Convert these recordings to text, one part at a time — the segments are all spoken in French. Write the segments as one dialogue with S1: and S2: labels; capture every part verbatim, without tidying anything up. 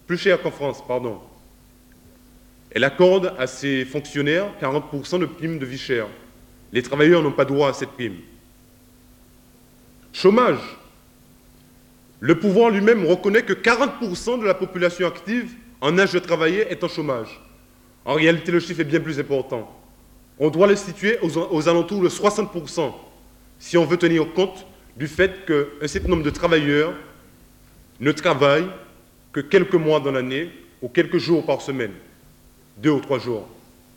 S1: plus cher qu'en France, pardon. Elle accorde à ses fonctionnaires quarante pour cent de prime de vie chère. Les travailleurs n'ont pas droit à cette prime. Chômage. Le pouvoir lui-même reconnaît que quarante pour cent de la population active en âge de travailler est en chômage. En réalité, le chiffre est bien plus important. On doit le situer aux, aux alentours de soixante pour cent si on veut tenir compte du fait qu'un certain nombre de travailleurs ne travaillent que quelques mois dans l'année ou quelques jours par semaine, deux ou trois jours.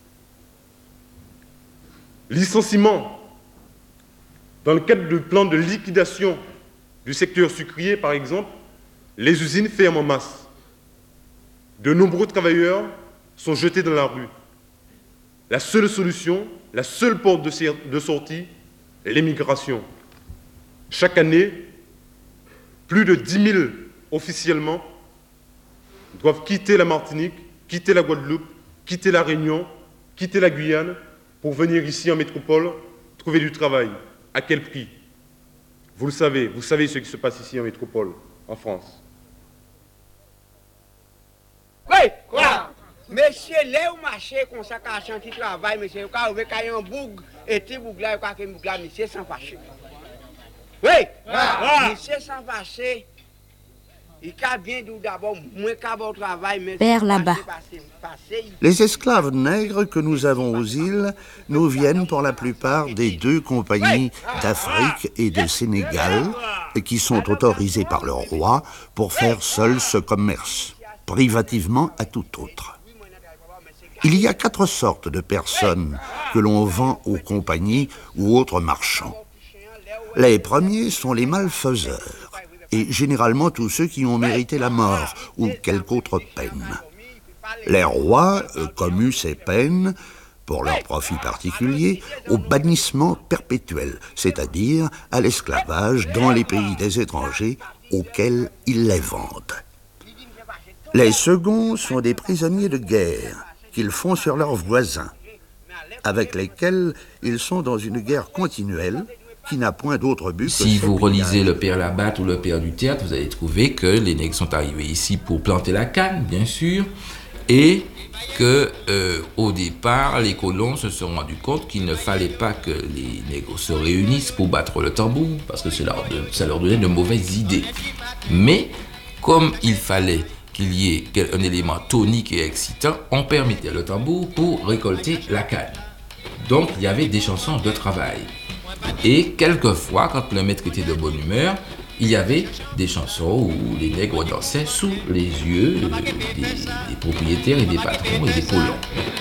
S1: Licenciement. Dans le cadre du plan de liquidation du secteur sucrier, par exemple, les usines ferment en masse. De nombreux travailleurs sont jetés dans la rue. La seule solution, la seule porte de sortie, est l'émigration. Chaque année, plus de dix mille officiellement doivent quitter la Martinique, quitter la Guadeloupe, quitter la Réunion, quitter la Guyane pour venir ici en métropole trouver du travail. À quel prix? Vous le savez, vous savez ce qui se passe ici en métropole, en France.
S2: Oui, quoi? Monsieur, là où marché comme ça, quand qui travaille, monsieur, quand vous avez un boug, et tu boug là, quand vous avez monsieur sans fâcher. Oui, monsieur sans fâcher. Il a bien d'abord, moins qu'à votre travail, mais.
S3: Père là-bas.
S4: Les esclaves nègres que nous avons aux îles nous viennent pour la plupart des deux compagnies d'Afrique et de Sénégal qui sont autorisées par le roi pour faire seuls ce commerce, privativement à tout autre. Il y a quatre sortes de personnes que l'on vend aux compagnies ou autres marchands. Les premiers sont les malfaiseurs, et généralement tous ceux qui ont mérité la mort ou quelque autre peine. Les rois euh, commuent ces peines, pour leur profit particulier, au bannissement perpétuel, c'est-à-dire à l'esclavage dans les pays des étrangers auxquels ils les vendent. Les seconds sont des prisonniers de guerre qu'ils font sur leurs voisins, avec lesquels ils sont dans une guerre continuelle qui n'a point d'autre but que...
S5: Si vous relisez le Père Labat ou le Père du Tertre, vous allez trouver que les nègres sont arrivés ici pour planter la canne, bien sûr, et que euh, au départ, les colons se sont rendus compte qu'il ne fallait pas que les nègres se réunissent pour battre le tambour, parce que ça leur, ça leur donnait de mauvaises idées. Mais comme il fallait qu'il y ait un élément tonique et excitant, on permettait le tambour pour récolter la canne. Donc il y avait des chansons de travail. Et quelquefois, quand le maître était de bonne humeur, il y avait des chansons où les nègres dansaient sous les yeux des, des propriétaires et des patrons et des colons.